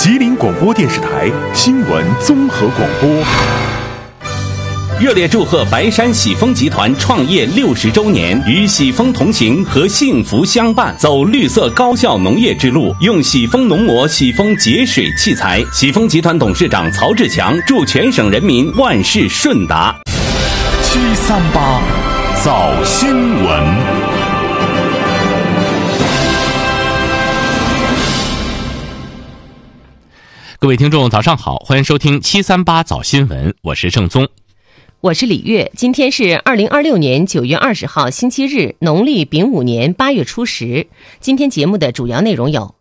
吉林广播电视台新闻综合广播。 热烈祝贺白山喜丰集团创业60周年，与喜丰同行和幸福相伴，走绿色高效农业之路，用喜丰农膜、喜丰节水器材。喜丰集团董事长曹志强祝全省人民万事顺达。 738早新闻。 各位听众早上好，欢迎收听738早新闻，我是盛宗。 我是李月，今天是2026年9月20号星期日，农历丙午年8月初10。今天节目的主要内容有：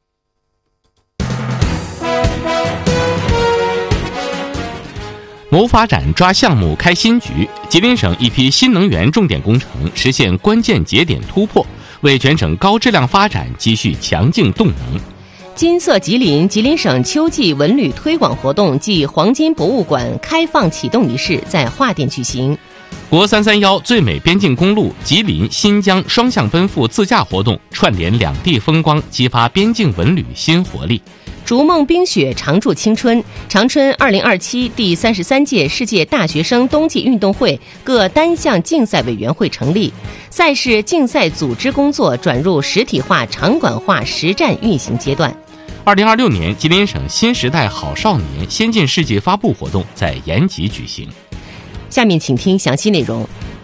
谋发展抓项目开新局，吉林省一批新能源重点工程实现关键节点突破，为全省高质量发展积蓄强劲动能。 金色吉林，吉林省秋季文旅推广活动暨黄金博物馆开放启动仪式在桦甸举行。 国331最美边境公路吉林新疆双向奔赴自驾活动串联两地风光，激发边境文旅新活力。 逐梦冰雪，常驻青春。长春2027第33届世界大学生冬季运动会各单项竞赛委员会成立，赛事竞赛组织工作转入实体化、场馆化实战运行阶段。 2026年吉林省新时代好少年先进事迹发布活动在延吉举行。 下面请听详细内容。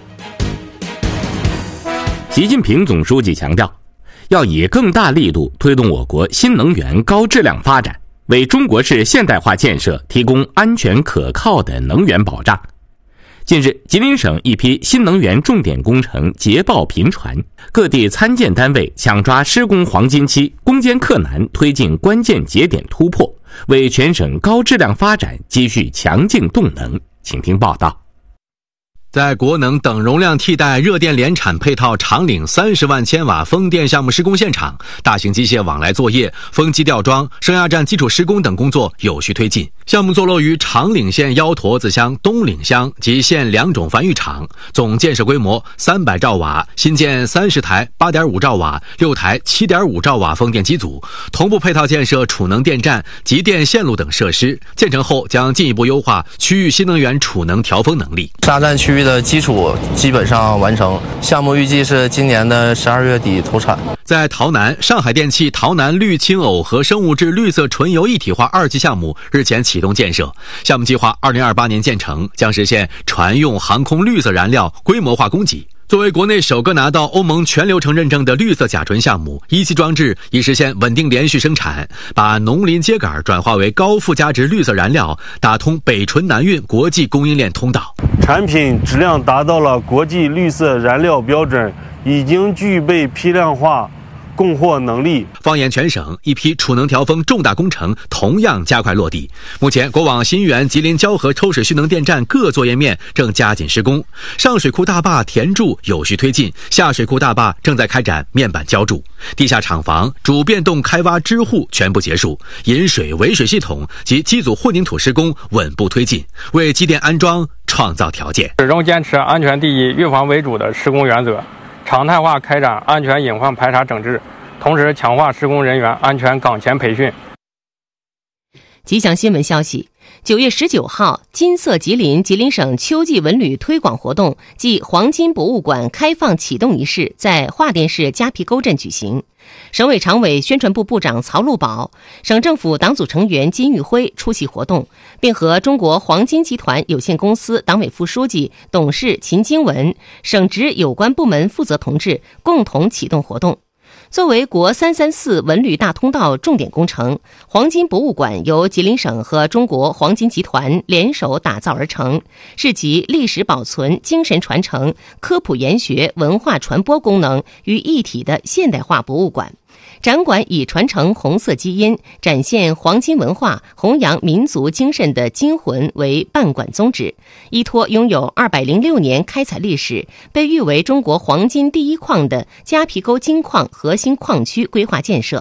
习近平总书记强调，要以更大力度推动我国新能源高质量发展，为中国式现代化建设提供安全可靠的能源保障。近日，吉林省一批新能源重点工程捷报频传，各地参建单位抢抓施工黄金期，攻坚克难，推进关键节点突破，为全省高质量发展积蓄强劲动能。请听报道。 在国能等容量替代热电联产配套长岭30万千瓦风电项目施工现场，大型机械往来作业、风机吊装、升压站基础施工等工作有序推进。项目坐落于长岭县腰坨子乡、东岭乡及县2种繁育场，总建设规模300兆瓦，新建30台8.5兆瓦、6台7.5兆瓦风电机组，同步配套建设储能电站、集电线路等设施。建成后将进一步优化区域新能源储能调峰能力。 沙站区域的基础基本上完成，项目预计是今年的12月底投产。 在洮南，上海电气洮南绿氢耦合生物质绿色纯油一体化2期项目日前启动建设，项目计划2028年建成，将实现船用航空绿色燃料规模化供给。作为国内首个拿到欧盟全流程认证的绿色甲醇项目，1期装置已实现稳定连续生产，把农林秸秆转化为高附加值绿色燃料，打通北纯南运国际供应链通道。 产品质量达到了国际绿色燃料标准，已经具备批量化供货能力。 放眼全省，一批储能调峰重大工程同样加快落地。目前，国网新源、吉林蛟河抽水蓄能电站各作业面正加紧施工，上水库大坝填筑有序推进，下水库大坝正在开展面板浇筑，地下厂房主变动开挖支护全部结束，引水围水系统及机组混凝土施工稳步推进，为机电安装创造条件。 始终坚持安全第一、预防为主的施工原则，常态化开展安全隐患排查整治，同时强化施工人员安全岗前培训。 吉祥新闻消息，9月19号，金色吉林，吉林省秋季文旅推广活动暨黄金博物馆开放启动仪式在桦甸市夹皮沟镇举行。省委常委宣传部部长曹路宝、省政府党组成员金玉辉出席活动，并和中国黄金集团有限公司党委副书记、董事秦经文、省直有关部门负责同志共同启动活动。作为国334文旅大通道重点工程，黄金博物馆由吉林省和中国黄金集团联手打造而成，是集历史保存、精神传承、科普研学、文化传播功能于一体的现代化博物馆。展馆以传承红色基因、展现黄金文化、弘扬民族精神的金魂为办馆宗旨，依托拥有206年开采历史、被誉为中国黄金第一矿的夹皮沟金矿核心矿区规划建设，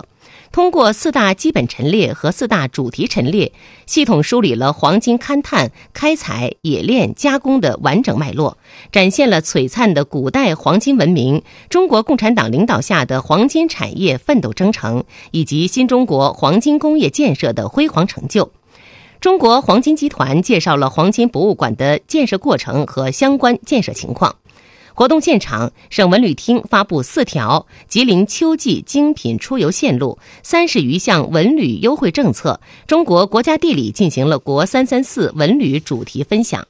通过4大基本陈列和4大主题陈列，系统梳理了黄金勘探、开采、冶炼、加工的完整脉络，展现了璀璨的古代黄金文明、中国共产党领导下的黄金产业奋斗征程，以及新中国黄金工业建设的辉煌成就。中国黄金集团介绍了黄金博物馆的建设过程和相关建设情况。活动现场，省文旅厅发布4条吉林秋季精品出游线路、30余项文旅优惠政策。中国国家地理进行了国334文旅主题分享。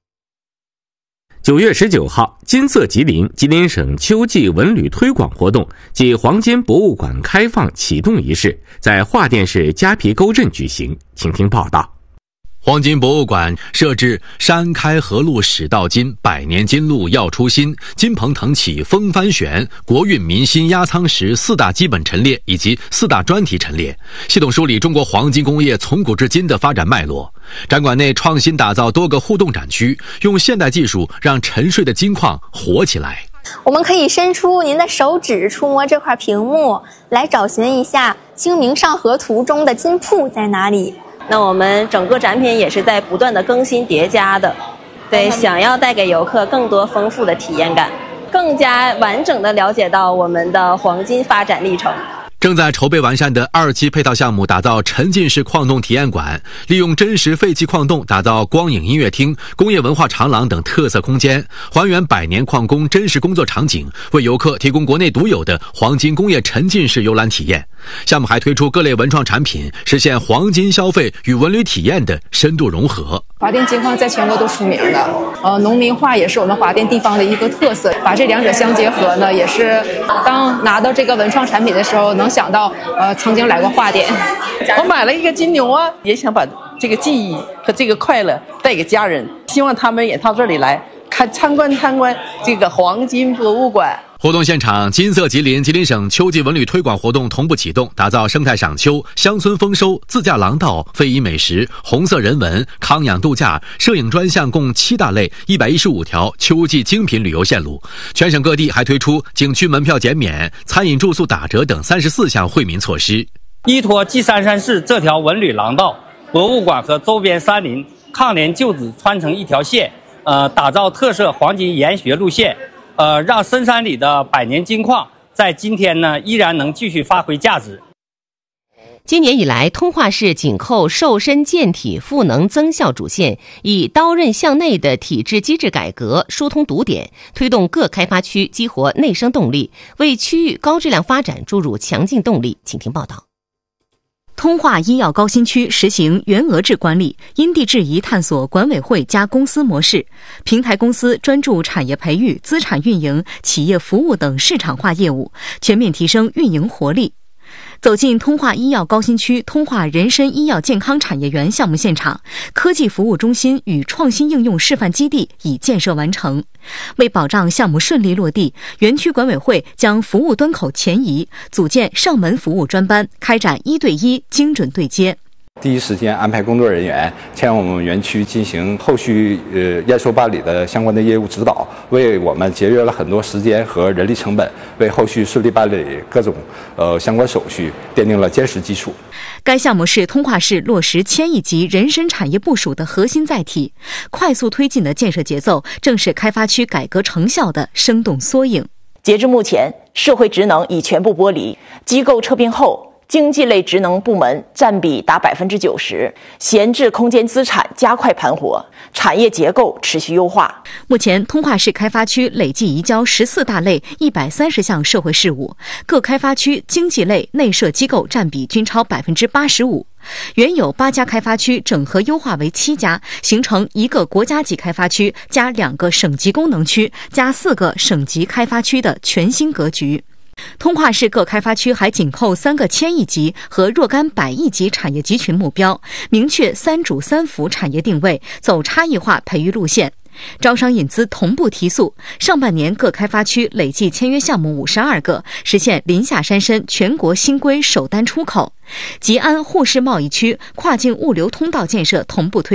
9月19号，金色吉林，吉林省秋季文旅推广活动暨黄金博物馆开放启动仪式在华甸市夹皮沟镇举行。请听报道。 黄金博物馆设置山开河路始到金，百年金路要出新，金鹏腾起风帆旋，国运民心压舱石4大基本陈列以及4大专题陈列，系统梳理中国黄金工业从古至今的发展脉络。展馆内创新打造多个互动展区，用现代技术让沉睡的金矿活起来。 我们可以伸出您的手指，触摸这块屏幕，来找寻一下《清明上河图》中的金铺在哪里。 那我们整个展品也是在不断的更新叠加的，对，想要带给游客更多丰富的体验感，更加完整的了解到我们的黄金发展历程。 正在筹备完善的2期配套项目打造沉浸式矿洞体验馆，利用真实废弃矿洞打造光影音乐厅、工业文化长廊等特色空间，还原100年矿工真实工作场景，为游客提供国内独有的黄金工业沉浸式游览体验。项目还推出各类文创产品，实现黄金消费与文旅体验的深度融合。 华甸金矿在全国都出名的，农民化也是我们华甸地方的一个特色，把这2者相结合呢，也是当拿到这个文创产品的时候，能想到曾经来过华甸。 我买了一个金牛啊，也想把这个记忆和这个快乐带给家人，希望他们也到这里来参观这个黄金博物馆。 活动现场，金色吉林，吉林省秋季文旅推广活动同步启动，打造生态赏秋、乡村丰收、自驾廊道、非遗美食、红色人文、康养度假、摄影专项共7大类115条秋季精品旅游线路。全省各地还推出景区门票减免、餐饮住宿打折等34项惠民措施。 依托G33市这条文旅廊道，博物馆和周边山林抗联旧址穿成一条线，打造特色黄金研学路线。让深山里的100年金矿在今天呢依然能继续发挥价值。 今年以来，通化市紧扣瘦身健体赋能增效主线，以刀刃向内的体制机制改革疏通堵点，推动各开发区激活内生动力，为区域高质量发展注入强劲动力。请听报道。 通化医药高新区实行原额制管理，因地制宜探索管委会加公司模式，平台公司专注产业培育、资产运营、企业服务等市场化业务，全面提升运营活力。走进通化医药高新区通化人参医药健康产业园项目现场，科技服务中心与创新应用示范基地已建设完成。为保障项目顺利落地，园区管委会将服务端口前移，组建上门服务专班，开展1对1精准对接。 第一时间安排工作人员前往我们园区进行后续验收办理的相关的业务指导，为我们节约了很多时间和人力成本，为后续顺利办理各种相关手续奠定了坚实基础。 该项目是通化市落实1000亿级人参产业部署的核心载体，快速推进的建设节奏正是开发区改革成效的生动缩影。 截至目前，社会职能已全部剥离，机构撤并后，经济类职能部门占比达90%，闲置空间资产加快盘活，产业结构持续优化。 目前，通化市开发区累计移交14大类130项社会事务，各开发区经济类内设机构占比均超85%。原有8家开发区整合优化为7家，形成1个国家级开发区加2个省级功能区加4个省级开发区的全新格局。通化市各开发区还紧扣3个1000亿级和若干100亿级产业集群目标，明确3主3辅产业定位，走差异化培育路线。招商引资同步提速，上半年各开发区累计签约项目52个，实现临夏山参全国新规首单出口。吉安沪市贸易区跨境物流通道建设同步推进，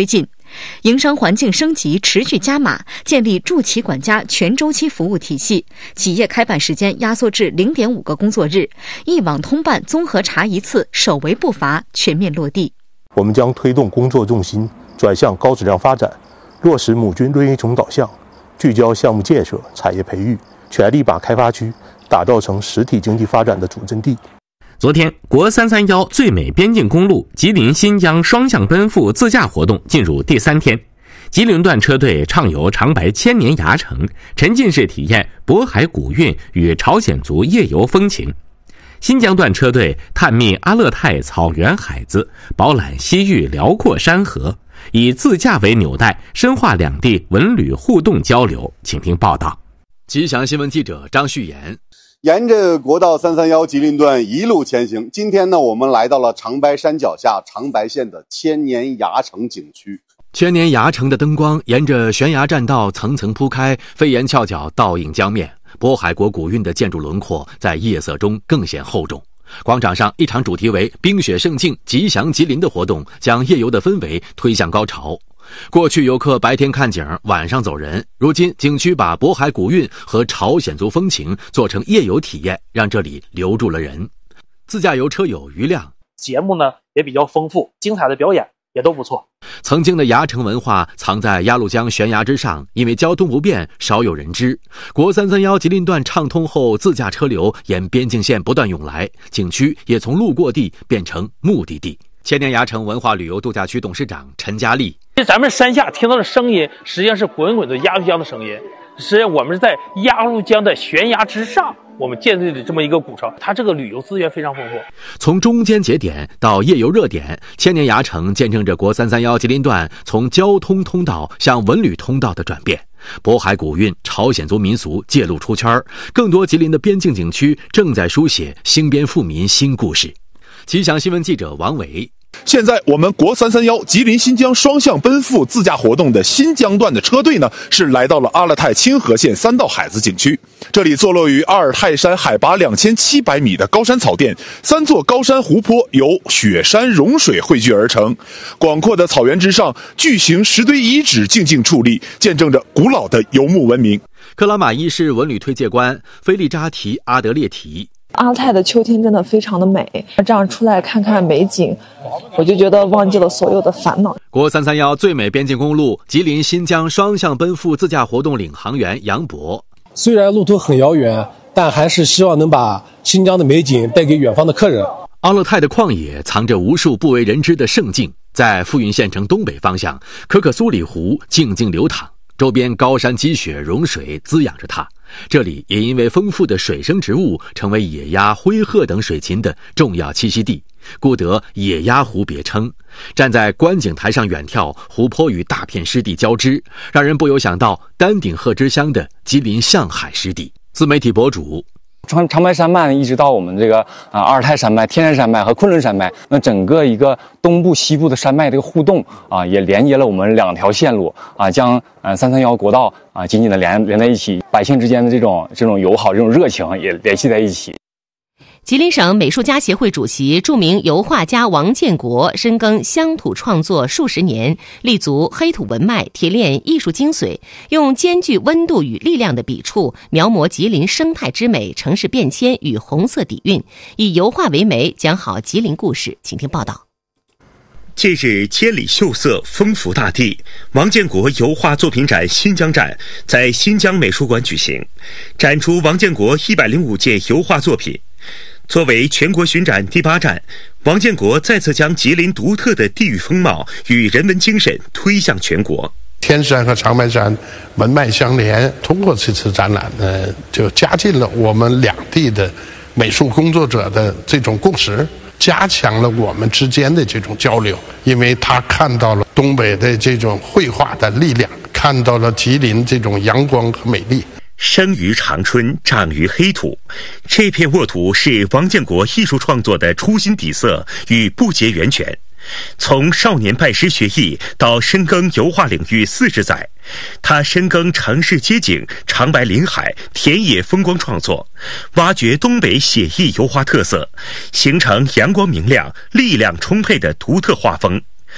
营商环境升级持续加码，建立助企管家全周期服务体系，企业开办时间压缩至0.5个工作日，一网通办综合查一次，首为步伐全面落地。 我们将推动工作重心转向高质量发展，落实母军论英雄导向，聚焦项目建设、产业培育，全力把开发区打造成实体经济发展的主阵地。 昨天，国331最美边境公路吉林新疆双向奔赴自驾活动进入第3天，吉林段车队畅游长白千年崖城，沉浸式体验渤海古韵与朝鲜族夜游风情。新疆段车队探秘阿勒泰草原海子，饱览西域辽阔山河，以自驾为纽带，深化两地文旅互动交流。请听报道。 吉祥新闻记者张旭言。 沿着国道331吉林段一路前行，今天呢，我们来到了长白山脚下长白县的千年崖城景区。 千年崖城的灯光沿着悬崖栈道层层铺开，飞檐翘角倒映江面，渤海国古韵的建筑轮廓在夜色中更显厚重。广场上一场主题为冰雪胜境吉祥吉林的活动，将夜游的氛围推向高潮。过去游客白天看景，晚上走人，如今景区把渤海古韵和朝鲜族风情做成夜游体验，让这里留住了人。自驾游车友于亮， 节目呢也比较丰富，精彩的表演也都不错。 曾经的崖城文化藏在鸭绿江悬崖之上，因为交通不便，少有人知。国331吉林段畅通后，自驾车流沿边境线不断涌来，景区也从路过地变成目的地。千年崖城文化旅游度假区董事长陈佳丽， 咱们山下听到的声音实际上是滚滚的鸭绿江的声音，实际上我们是在鸭绿江的悬崖之上，我们建立了这么一个古城，它这个旅游资源非常丰富。 从中间节点到夜游热点，千年崖城见证着国331吉林段从交通通道向文旅通道的转变。渤海古韵、朝鲜族民俗揭露出圈，更多吉林的边境景区正在书写兴边富民新故事。吉祥新闻记者王伟。 现在我们国331吉林新疆双向奔赴自驾活动的新疆段的车队呢，是来到了阿勒泰清河县三道海子景区。这里坐落于阿尔泰山海拔2700米的高山草甸，3座高山湖泊由雪山融水汇聚而成。广阔的草原之上，巨型石堆遗址静静矗立，见证着古老的游牧文明。 克拉玛依市文旅推介官菲利扎提阿德列提， 阿勒泰的秋天真的非常的美，这样出来看看美景，我就觉得忘记了所有的烦恼。 国331最美边境公路吉林新疆双向奔赴自驾活动领航员杨博， 虽然路途很遥远，但还是希望能把新疆的美景带给远方的客人。 阿勒泰的旷野藏着无数不为人知的胜境，在富蕴县城东北方向，可可苏里湖静静流淌，周边高山积雪融水滋养着它。这里也因为丰富的水生植物，成为野鸭、灰鹤等水禽的重要栖息地，故得野鸭湖别称。站在观景台上远眺，湖泊与大片湿地交织，让人不由想到丹顶鹤之乡的吉林象海湿地。自媒体博主长白山脉一直到我们这个阿尔泰山脉、天山山脉和昆仑山脉，那整个一个东部西部的山脉这个互动也连接了我们2条线路将331国道紧紧的连在一起，百姓之间的这种友好、这种热情也联系在一起。 吉林省美术家协会主席、著名油画家王建国深耕乡土创作数十年，立足黑土文脉，提炼艺术精髓，用兼具温度与力量的笔触描摹吉林生态之美、城市变迁与红色底蕴，以油画为媒，讲好吉林故事。请听报道。 近日，千里秀色，丰富大地，王建国油画作品展新疆站在新疆美术馆举行，展出王建国105件油画作品。作为全国巡展第8站，王建国再次将吉林独特的地域风貌与人文精神推向全国。 天山和长白山文脉相连，通过这次展览呢，就加进了我们2地的美术工作者的这种共识，加强了我们之间的这种交流。因为他看到了东北的这种绘画的力量，看到了吉林这种阳光和美丽。 生于长春，长于黑土，这片沃土是王建国艺术创作的初心底色与不竭源泉。从少年拜师学艺到深耕油画领域40载，他深耕城市街景、长白林海、田野风光创作，挖掘东北写意油画特色，形成阳光明亮、力量充沛的独特画风。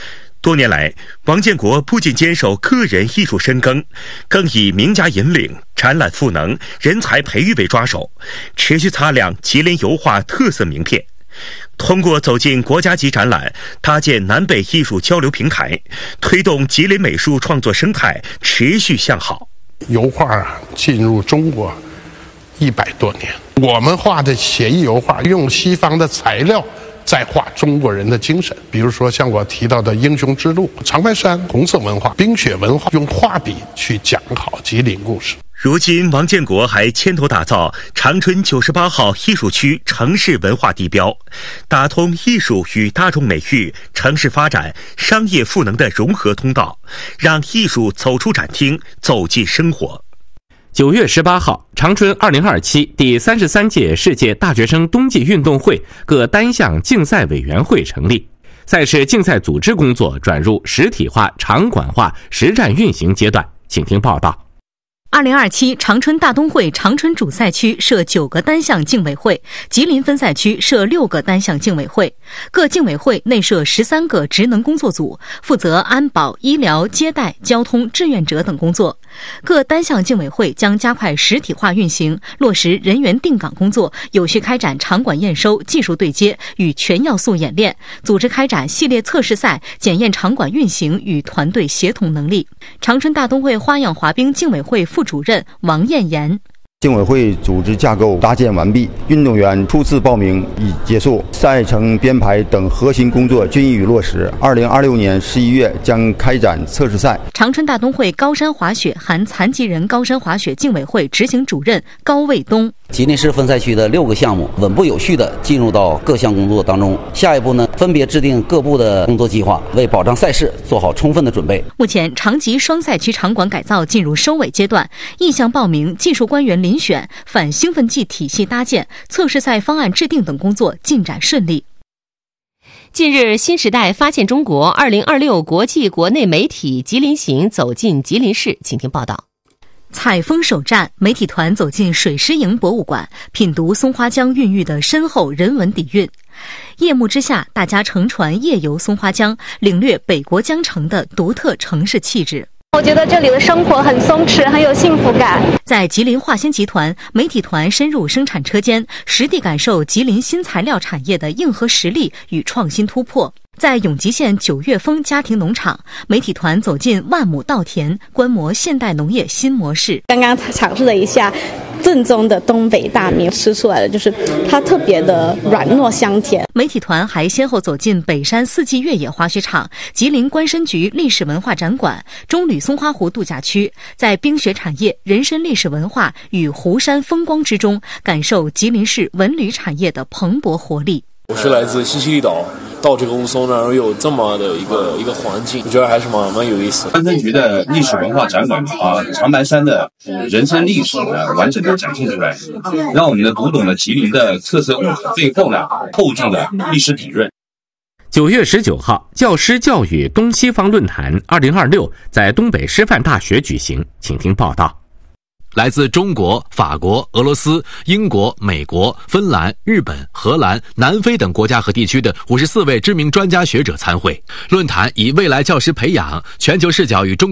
多年来，王建国不仅坚守个人艺术深耕，更以名家引领、展览赋能、人才培育为抓手，持续擦亮吉林油画特色名片。通过走进国家级展览，搭建南北艺术交流平台，推动吉林美术创作生态持续向好。 油画进入中国100多年，我们画的写意油画用西方的材料在画中国人的精神，比如说像我提到的英雄之路、长白山红色文化、冰雪文化，用画笔去讲好吉林故事。 如今，王建国还牵头打造长春98号艺术区城市文化地标，打通艺术与大众美育、城市发展、商业赋能的融合通道，让艺术走出展厅，走进生活。 9月18号，长春2027第33届世界大学生冬季运动会各单项竞赛委员会成立，赛事竞赛组织工作转入实体化、场馆化、实战运行阶段。请听报道。 2027长春大冬会长春主赛区设9个单项竞委会，吉林分赛区设6个单项竞委会，各竞委会内设13个职能工作组，负责安保、医疗、接待、交通、志愿者等工作。各单项竞委会将加快实体化运行，落实人员定岗工作，有序开展场馆验收、技术对接与全要素演练，组织开展系列测试赛，检验场馆运行与团队协同能力。长春大冬会花样滑冰竞委会副主任王艳妍。 竞委会组织架构搭建完毕，运动员初次报名已结束，赛程编排等核心工作均已落实。2026年11月将开展测试赛。 长春大冬会高山滑雪含残疾人高山滑雪竞委会执行主任高卫东。 吉林市分赛区的6个项目稳步有序地进入到各项工作当中，下一步呢，分别制定各部的工作计划，为保障赛事做好充分的准备。 目前长吉双赛区场馆改造进入收尾阶段，意向报名、技术官员遴选、反兴奋剂体系搭建、测试赛方案制定等工作进展顺利。 近日，新时代发现中国2026国际国内媒体吉林行走进吉林市，请听报道。 采风首站，媒体团走进水师营博物馆，品读松花江孕育的深厚人文底蕴。夜幕之下，大家乘船夜游松花江，领略北国江城的独特城市气质。 我觉得这里的生活很松弛，很有幸福感。 在吉林化纤集团，媒体团深入生产车间，实地感受吉林新材料产业的硬核实力与创新突破。在永吉县9月丰家庭农场，媒体团走进万亩稻田，观摩现代农业新模式。 刚刚尝试了一下正宗的东北大米，吃出来的就是它特别的软糯香甜。 媒体团还先后走进北山四季越野滑雪场、吉林关山局历史文化展馆、中旅松花湖度假区，在冰雪产业、人参历史文化与湖山风光之中，感受吉林市文旅产业的蓬勃活力。 我是来自西西里岛，到这个雾凇那儿有这么的一个环境，我觉得还是蛮有意思的。 关山局的历史文化展馆把长白山的人参历史呢完整的展现出来，让我们的读懂了吉林的特色物产背后呢厚重的历史底蕴。 9月19号，教师教育东西方论坛2026在东北师范大学举行，请听报道。 来自中国、法国、俄罗斯、英国、美国、芬兰、日本、荷兰、南非等国家和地区的54位知名专家学者参会。论坛以未来教师培养、全球视角与中